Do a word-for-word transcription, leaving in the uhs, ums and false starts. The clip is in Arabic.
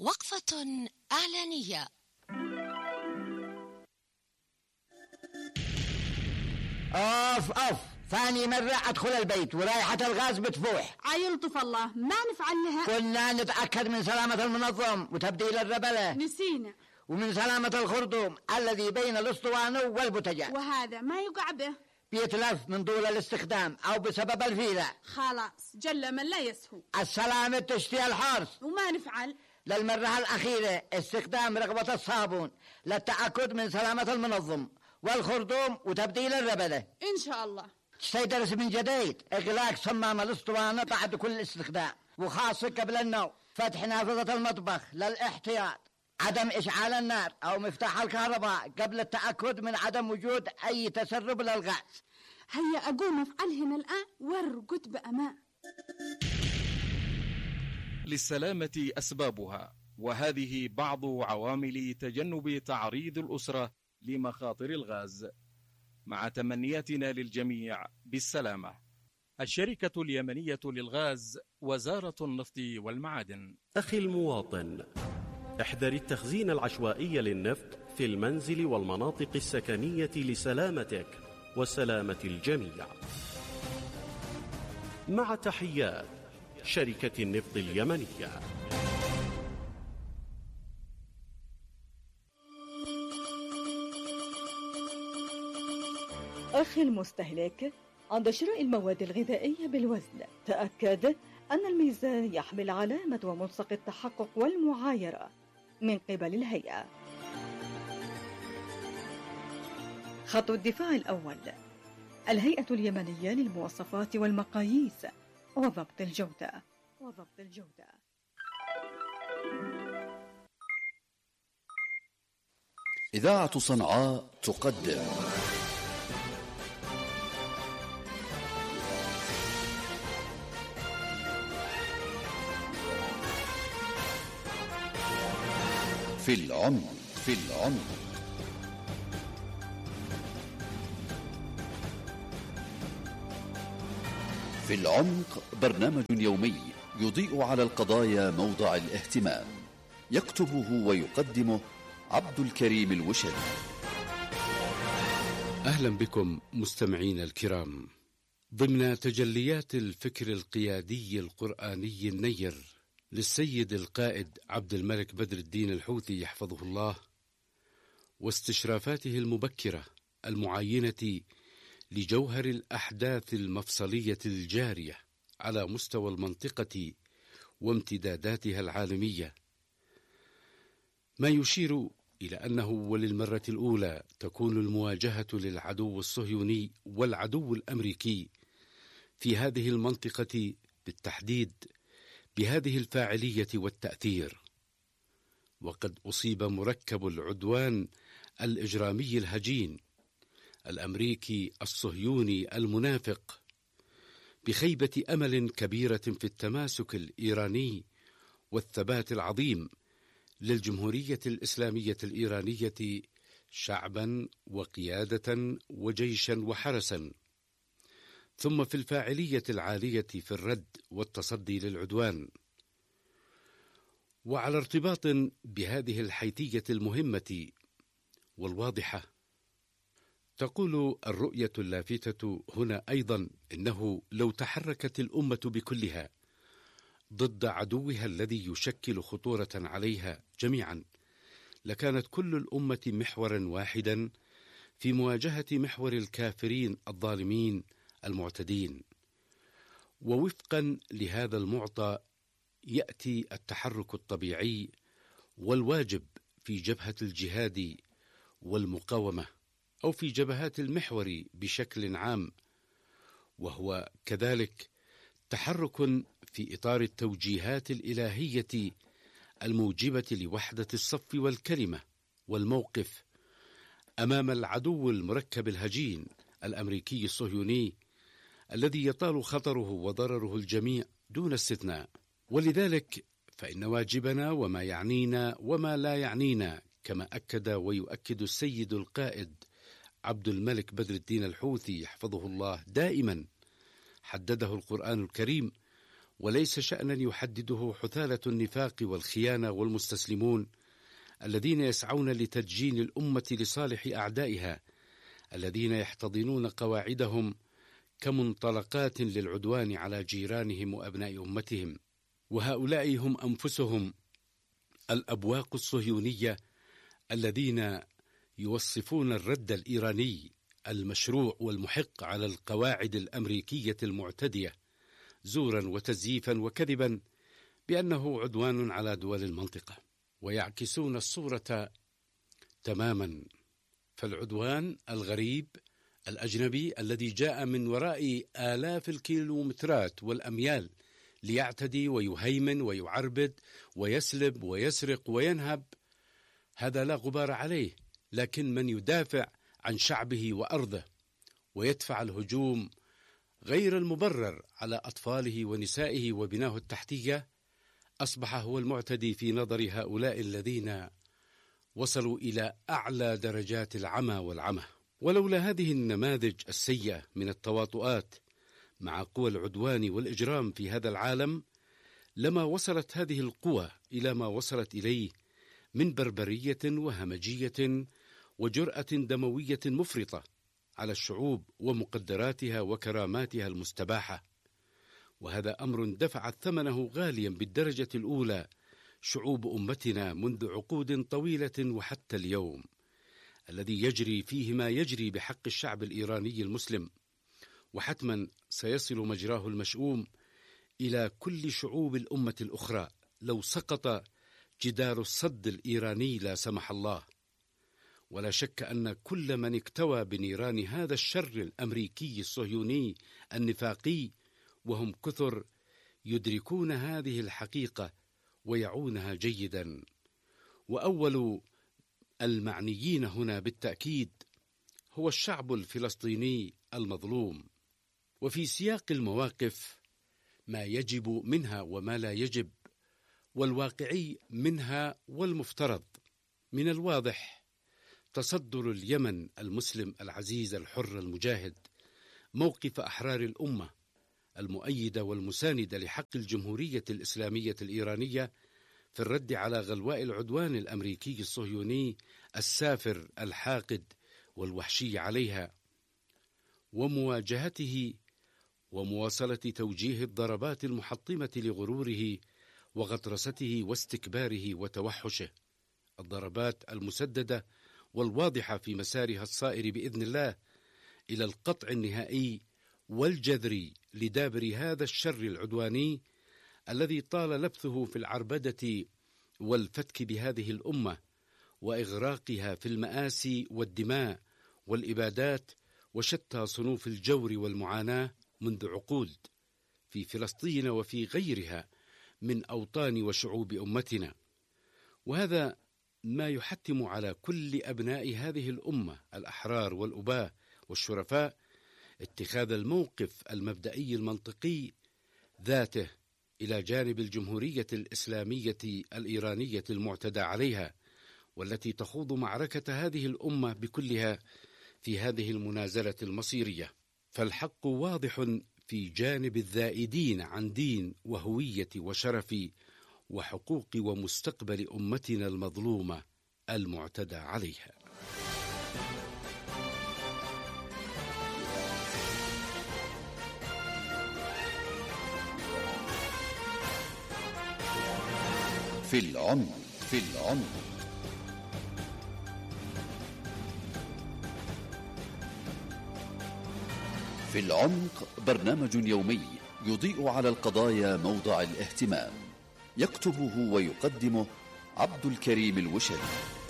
وقفة إعلانية. أوف أوف، ثاني مرة أدخل البيت ورائحة الغاز بتفوح. عيلطف الله، ما نفعل لها. قلنا نتأكد من سلامة المنظم وتبديل الربلة، نسينا، ومن سلامة الخرطوم الذي بين الأسطوانة والبوتجاز، وهذا ما يقع به، بيتلف من طول الاستخدام أو بسبب الفيلة. خلاص جل من لا يسهو. السلامة تشتي الحرص. وما نفعل للمرة الأخيرة استخدام رغبة الصابون للتأكد من سلامة المنظم والخرطوم وتبديل الربلة إن شاء الله. تستيدرس من جديد إغلاق صمام الأسطوانة بعد كل استخدام، وخاصة قبل النوم فتح نافذة المطبخ للاحتياط، عدم إشعال النار أو مفتاح الكهرباء قبل التأكد من عدم وجود أي تسرب للغاز. هيا أقوم أفعلهن الآن وارقد بأمان. للسلامة أسبابها، وهذه بعض عوامل تجنب تعريض الأسرة لمخاطر الغاز، مع تمنياتنا للجميع بالسلامة. الشركة اليمنية للغاز، وزارة النفط والمعادن. أخي المواطن، احذر التخزين العشوائي للنفط في المنزل والمناطق السكنية لسلامتك وسلامة الجميع. مع تحيات شركة النفط اليمنية. أخي المستهلك، عند شراء المواد الغذائية بالوزن تأكد أن الميزان يحمل علامة وملصق التحقق والمعايرة من قبل الهيئة. خط الدفاع الأول: الهيئة اليمنية للمواصفات والمقاييس وضبط الجودة وضبط الجودة. إذاعة صنعاء تقدم في العمق في العمق في العمق، برنامج يومي يضيء على القضايا موضع الاهتمام، يكتبه ويقدمه عبد الكريم الوشري. أهلا بكم مستمعين الكرام ضمن تجليات الفكر القيادي القرآني النير للسيد القائد عبد الملك بدر الدين الحوثي يحفظه الله، واستشرافاته المبكرة المعاينة لجوهر الأحداث المفصلية الجارية على مستوى المنطقة وامتداداتها العالمية، ما يشير إلى أنه وللمرة الأولى تكون المواجهة للعدو الصهيوني والعدو الأمريكي في هذه المنطقة بالتحديد بهذه الفاعلية والتأثير. وقد أصيب مركب العدوان الإجرامي الهجين الأمريكي الصهيوني المنافق بخيبة أمل كبيرة في التماسك الإيراني والثبات العظيم للجمهورية الإسلامية الإيرانية شعبا وقيادة وجيشا وحرسا، ثم في الفاعلية العالية في الرد والتصدي للعدوان. وعلى ارتباط بهذه الحيثية المهمة والواضحة، تقول الرؤية اللافتة هنا أيضا إنه لو تحركت الأمة بكلها ضد عدوها الذي يشكل خطورة عليها جميعا، لكانت كل الأمة محورا واحدا في مواجهة محور الكافرين الظالمين المعتدين. ووفقا لهذا المعطى يأتي التحرك الطبيعي والواجب في جبهة الجهاد والمقاومة، أو في جبهات المحور بشكل عام، وهو كذلك تحرك في إطار التوجيهات الإلهية الموجبة لوحدة الصف والكلمة والموقف أمام العدو المركب الهجين الأمريكي الصهيوني الذي يطال خطره وضرره الجميع دون استثناء. ولذلك فإن واجبنا وما يعنينا وما لا يعنينا، كما أكد ويؤكد السيد القائد عبد الملك بدر الدين الحوثي يحفظه الله دائما، حدده القرآن الكريم وليس شأنا يحدده حثالة النفاق والخيانة والمستسلمون الذين يسعون لتدجين الأمة لصالح أعدائها، الذين يحتضنون قواعدهم كمنطلقات للعدوان على جيرانهم وأبناء أمتهم. وهؤلاء هم أنفسهم الأبواق الصهيونية الذين يوصفون الرد الإيراني المشروع والمحق على القواعد الأمريكية المعتدية زورا وتزييفا وكذبا بأنه عدوان على دول المنطقة، ويعكسون الصورة تماما. فالعدوان الغريب الأجنبي الذي جاء من وراء آلاف الكيلومترات والأميال ليعتدي ويهيمن ويعربد ويسلب ويسرق وينهب، هذا لا غبار عليه. لكن من يدافع عن شعبه وأرضه ويدفع الهجوم غير المبرر على أطفاله ونسائه وبناه التحتية أصبح هو المعتدي في نظر هؤلاء الذين وصلوا إلى أعلى درجات العمى والعمى. ولولا هذه النماذج السيئة من التواطؤات مع قوى العدوان والإجرام في هذا العالم لما وصلت هذه القوى إلى ما وصلت إليه من بربرية وهمجية وجرأة دموية مفرطة على الشعوب ومقدراتها وكراماتها المستباحة. وهذا أمر دفعت ثمنه غاليا بالدرجة الأولى شعوب أمتنا منذ عقود طويلة وحتى اليوم، الذي يجري فيه ما يجري بحق الشعب الإيراني المسلم، وحتما سيصل مجراه المشؤوم إلى كل شعوب الأمة الأخرى لو سقط جدار الصد الإيراني لا سمح الله. ولا شك أن كل من اكتوى بنيران هذا الشر الأمريكي الصهيوني النفاقي، وهم كثر، يدركون هذه الحقيقة ويعونها جيدا. وأول المعنيين هنا بالتأكيد هو الشعب الفلسطيني المظلوم. وفي سياق المواقف ما يجب منها وما لا يجب، والواقعي منها والمفترض. من الواضح تصدر اليمن المسلم العزيز الحر المجاهد موقف أحرار الأمة المؤيدة والمساندة لحق الجمهورية الإسلامية الإيرانية في الرد على غلواء العدوان الأمريكي الصهيوني السافر الحاقد والوحشي عليها، ومواجهته ومواصلة توجيه الضربات المحطمة لغروره وغطرسته واستكباره وتوحشه، الضربات المسددة والواضحة في مسارها الصائر بإذن الله إلى القطع النهائي والجذري لدابر هذا الشر العدواني الذي طال لبثه في العربدة والفتك بهذه الأمة وإغراقها في المآسي والدماء والإبادات وشتى صنوف الجور والمعاناة منذ عقود في فلسطين وفي غيرها من أوطان وشعوب أمتنا. وهذا ما يحتم على كل أبناء هذه الأمة الأحرار والأباء والشرفاء اتخاذ الموقف المبدئي المنطقي ذاته إلى جانب الجمهورية الإسلامية الإيرانية المعتدى عليها، والتي تخوض معركة هذه الأمة بكلها في هذه المنازلة المصيرية. فالحق واضح في جانب الذائدين عن دين وهوية وشرف وحقوق ومستقبل أمتنا المظلومة المعتدى عليها. في العمق في العمق في العمق برنامج يومي يضيء على القضايا موضع الاهتمام، يكتبه ويقدمه عبد الكريم الوشري.